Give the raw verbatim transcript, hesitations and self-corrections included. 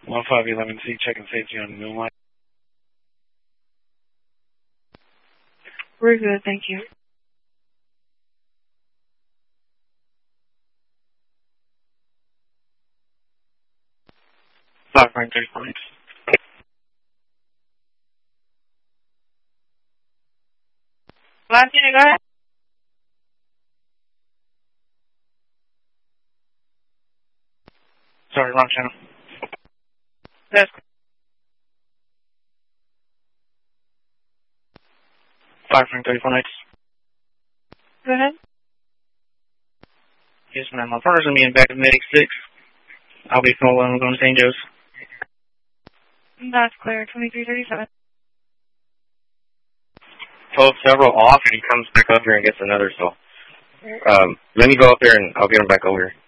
one five eleven C, checking safety on the Moonlight. We're good, thank you. five point three points. Last unit, go ahead. Sorry, wrong channel. That's five point three four nights. Go ahead. Yes, ma'am. My partner's going to be in back of Medic six. I'll be full alone going to Saint Joe's. That's clear, twenty-three thirty-seven. Told several off and he comes back up here and gets another, so um, let me go up there and I'll get him back over here.